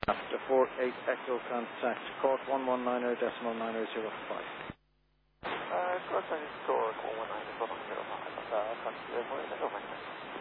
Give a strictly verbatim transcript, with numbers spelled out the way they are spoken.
After four eight Echo contact, court one one nine zero decimal nine zero zero five. Uh, cross on court one one nine decimal nine zero five. Uh, contact,